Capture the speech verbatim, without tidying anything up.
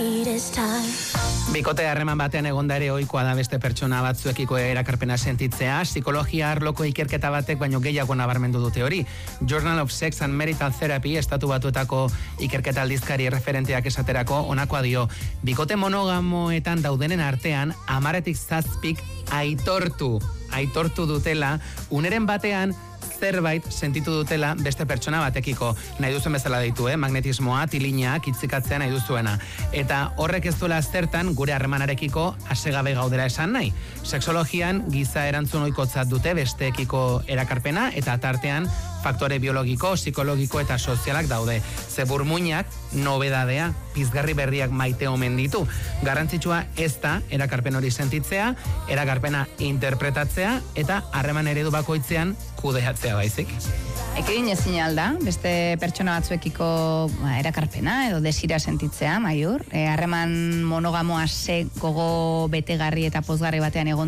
Bikote harreman batean egonda ere ohikoa da beste pertsona batzuekiko erakarpena sentitzea, psikologia arloko ikerketa batek baino gehiago nabarmendu dute hori. Journal of Sex and Marital Therapy estatu batuetako ikerketa aldizkari referenteak esaterako honakoa dio. Bikote monogamoetan daudenen artean hamaretik zazpik aitortu, aitortu dutela uneren batean zerbait sentitu dutela beste pertsona batekiko. Nahi duzuen bezala deitu, eh? Magnetismoa, tilina, kitzikatzea nahi duzuena. Eta horrek ez duela zertan gure harremanarekiko asegabe gaudela esan nahi. Sexologian giza erantzun ohikotzat dute besteekiko erakarpena eta tartean faktore biologiko, psikologiko eta sozialak daude. Ze burmuinak nobedadea, pizgarri berriak maite omen ditu. Garrantzitsua ez da erakarpen hori sentitzea, erakarpena interpretatzea eta harreman eredu bakoitzean kudeatzea baizik. Ekidin ezin alda, beste pertsona batzuekiko ba, erakarpena edo desira sentitzea, Maiur. Harreman e, monogamoa ze gogo betegarri eta pozgarri batean egon